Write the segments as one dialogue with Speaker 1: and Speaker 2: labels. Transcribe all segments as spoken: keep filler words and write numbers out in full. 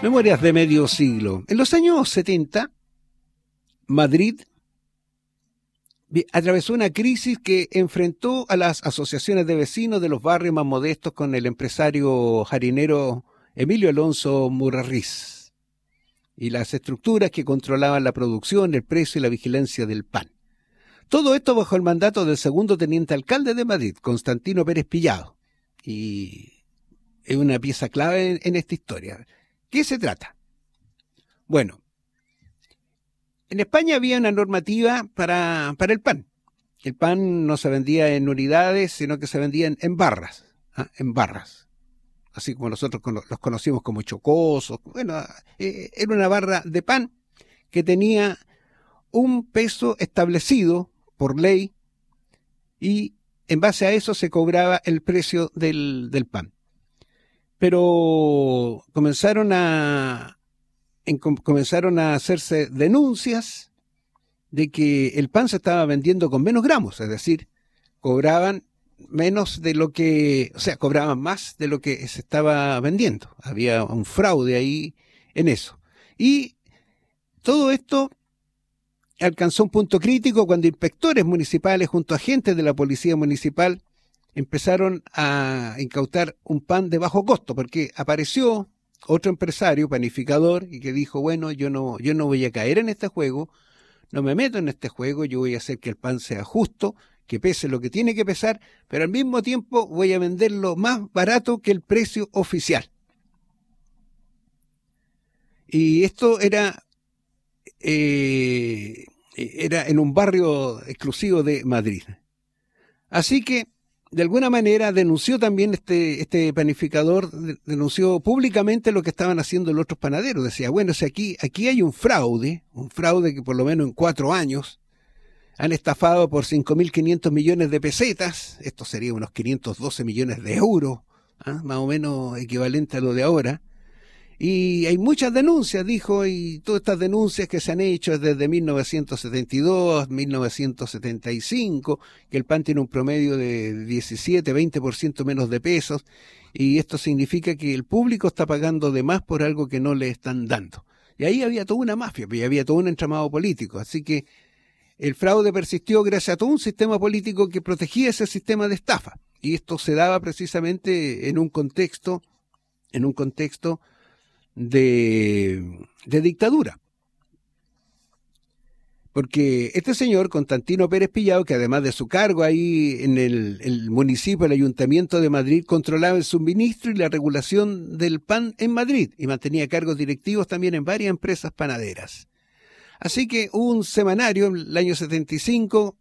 Speaker 1: Memorias de medio siglo. En los años setenta, Madrid atravesó una crisis que enfrentó a las asociaciones de vecinos de los barrios más modestos con el empresario jarinero Emilio Alonso Murarriz y las estructuras que controlaban la producción, el precio y la vigilancia del pan. Todo esto bajo el mandato del segundo teniente alcalde de Madrid, Constantino Pérez Pillado. Y es una pieza clave en, en esta historia. ¿Qué se trata? Bueno, en España había una normativa para, para el pan. El pan no se vendía en unidades, sino que se vendía en, en barras, ¿ah? en barras. Así como nosotros los conocimos como chocosos. Bueno, eh, era una barra de pan que tenía un peso establecido por ley y en base a eso se cobraba el precio del, del pan. Pero comenzaron a, en, comenzaron a hacerse denuncias de que el pan se estaba vendiendo con menos gramos, es decir, cobraban menos de lo que, o sea, cobraban más de lo que se estaba vendiendo. Había un fraude ahí en eso. Y todo esto alcanzó un punto crítico cuando inspectores municipales junto a agentes de la policía municipal empezaron a incautar un pan de bajo costo, porque apareció otro empresario, panificador, y que dijo, bueno, yo no, yo no voy a caer en este juego, no me meto en este juego, yo voy a hacer que el pan sea justo, que pese lo que tiene que pesar, pero al mismo tiempo voy a venderlo más barato que el precio oficial. Y esto era, eh, era en un barrio exclusivo de Madrid. Así que, de alguna manera, denunció también este, este panificador, denunció públicamente lo que estaban haciendo los otros panaderos. Decía, bueno, si aquí, aquí hay un fraude, un fraude que por lo menos en cuatro años han estafado por cinco mil quinientos millones de pesetas, esto sería unos quinientos doce millones de euros, ¿ah? Más o menos equivalente a lo de ahora. Y hay muchas denuncias, dijo, y todas estas denuncias que se han hecho desde mil novecientos setenta y dos, mil novecientos setenta y cinco, que el pan tiene un promedio de diecisiete, veinte por ciento menos de pesos, y esto significa que el público está pagando de más por algo que no le están dando. Y ahí había toda una mafia, y había todo un entramado político, así que el fraude persistió gracias a todo un sistema político que protegía ese sistema de estafa, y esto se daba precisamente en un contexto, en un contexto De, de dictadura. Porque este señor, Constantino Pérez Pillado, que además de su cargo ahí en el, el municipio, el Ayuntamiento de Madrid, controlaba el suministro y la regulación del pan en Madrid y mantenía cargos directivos también en varias empresas panaderas. Así que hubo un semanario en el año setenta y cinco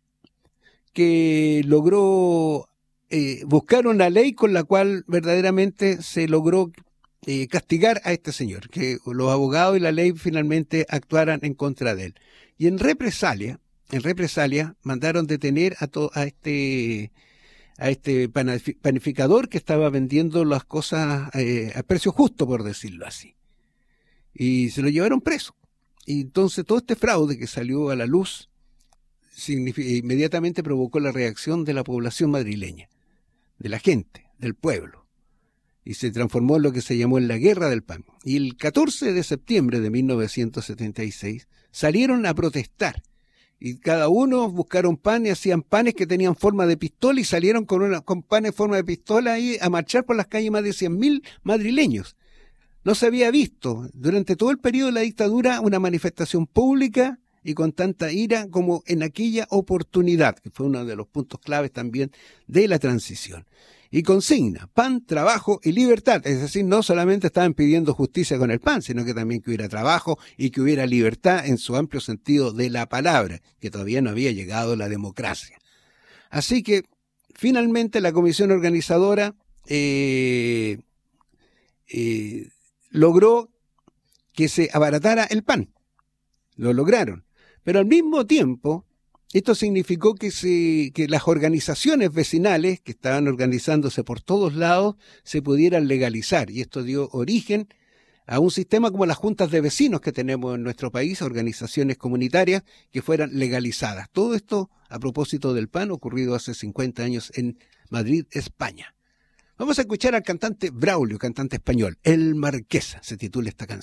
Speaker 1: que logró eh, buscar una ley con la cual verdaderamente se logró Eh, castigar a este señor, que los abogados y la ley finalmente actuaran en contra de él. Y en represalia, en represalia, mandaron detener a, to, a este a este panificador que estaba vendiendo las cosas eh, a precio justo, por decirlo así. Y se lo llevaron preso. Y entonces todo este fraude que salió a la luz inmediatamente provocó la reacción de la población madrileña, de la gente, del pueblo. Y se transformó en lo que se llamó en la Guerra del Pan. Y el catorce de septiembre de mil novecientos setenta y seis salieron a protestar. Y cada uno buscaron pan y hacían panes que tenían forma de pistola y salieron con, una, con panes en forma de pistola ahí a marchar por las calles más de cien mil madrileños. No se había visto durante todo el periodo de la dictadura una manifestación pública y con tanta ira como en aquella oportunidad, que fue uno de los puntos claves también de la transición. Y consigna, pan, trabajo y libertad. Es decir, no solamente estaban pidiendo justicia con el pan, sino que también que hubiera trabajo y que hubiera libertad en su amplio sentido de la palabra, que todavía no había llegado la democracia. Así que, finalmente, la comisión organizadora eh, eh, logró que se abaratara el pan. Lo lograron. Pero al mismo tiempo, esto significó que, se, que las organizaciones vecinales, que estaban organizándose por todos lados, se pudieran legalizar. Y esto dio origen a un sistema como las juntas de vecinos que tenemos en nuestro país, organizaciones comunitarias que fueran legalizadas. Todo esto a propósito del pan, ocurrido hace cincuenta años en Madrid, España. Vamos a escuchar al cantante Braulio, cantante español. El Marquesa se titula esta canción.